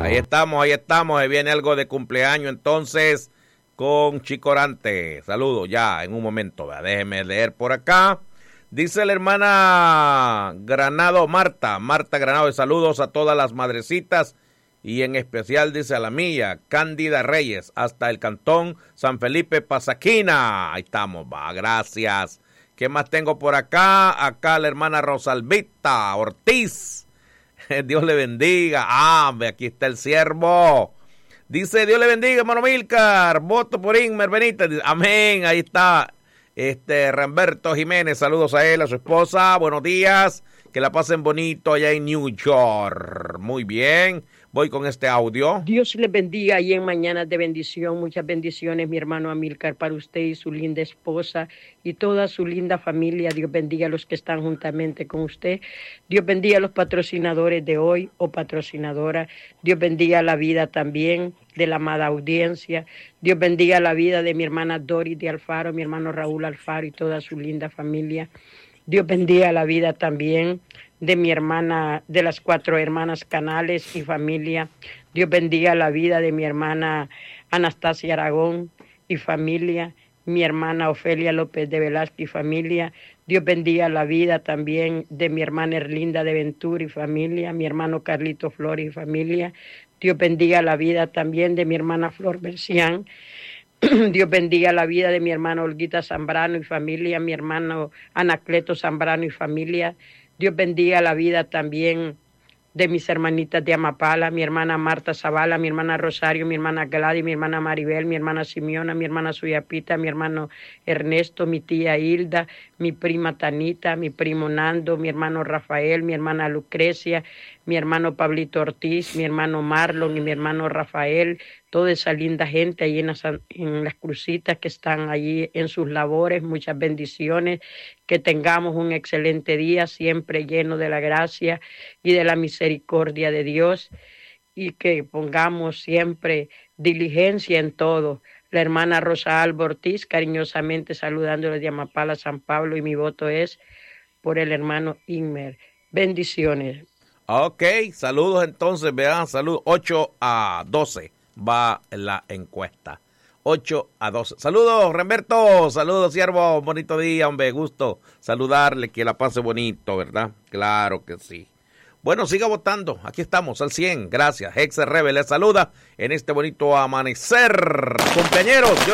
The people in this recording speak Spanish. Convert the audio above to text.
Ahí estamos, ahí viene algo de cumpleaños entonces con Chicorante. Saludos ya en un momento, ¿verdad? Déjeme leer por acá. Dice la hermana Granado, Marta Granado, saludos a todas las madrecitas y en especial dice a la mía, Cándida Reyes, hasta el cantón San Felipe Pasaquina. Ahí estamos, va, gracias. ¿Qué más tengo por acá? Acá la hermana Rosalvita Ortiz. Dios le bendiga. Aquí está el siervo. Dice, Dios le bendiga, hermano Milcar. Voto por Inmer Benítez. Amén, ahí está. Ramberto Jiménez, saludos a él, a su esposa, buenos días, que la pasen bonito allá en New York. Muy bien, voy con este audio. Dios les bendiga y en mañanas de bendición, muchas bendiciones, mi hermano Amílcar, para usted y su linda esposa y toda su linda familia. Dios bendiga a los que están juntamente con usted. Dios bendiga a los patrocinadores de hoy o patrocinadora. Dios bendiga la vida también de la amada audiencia. Dios bendiga la vida de mi hermana Doris de Alfaro, mi hermano Raúl Alfaro y toda su linda familia. Dios bendiga la vida también de mi hermana, de las 4 hermanas Canales y familia. Dios bendiga la vida de mi hermana Anastasia Aragón y familia, mi hermana Ofelia López de Velázquez y familia. Dios bendiga la vida también de mi hermana Erlinda de Ventura y familia, mi hermano Carlito Flores y familia. Dios bendiga la vida también de mi hermana Flor Bercián. Dios bendiga la vida de mi hermana Olguita Zambrano y familia, mi hermano Anacleto Zambrano y familia. Dios bendiga la vida también de mis hermanitas de Amapala, mi hermana Marta Zavala, mi hermana Rosario, mi hermana Gladys, mi hermana Maribel, mi hermana Simeona, mi hermana Suyapita, mi hermano Ernesto, mi tía Hilda, mi prima Tanita, mi primo Nando, mi hermano Rafael, mi hermana Lucrecia, mi hermano Pablito Ortiz, mi hermano Marlon y mi hermano Rafael, toda esa linda gente ahí en las crucitas que están allí en sus labores. Muchas bendiciones, que tengamos un excelente día, siempre lleno de la gracia y de la misericordia de Dios, y que pongamos siempre diligencia en todo. La hermana Rosa Alba Ortiz, cariñosamente saludándole de Amapala, San Pablo, y mi voto es por el hermano Inmer. Bendiciones. Ok, saludos entonces, vean, saludos, 8-12 va la encuesta, 8-12. Saludos, Remberto, saludos, siervo, bonito día, hombre, gusto saludarle, que la pase bonito, ¿verdad? Claro que sí. Bueno, siga votando, aquí estamos, al 100, gracias. Hexe Rebe les saluda en este bonito amanecer. Compañeros,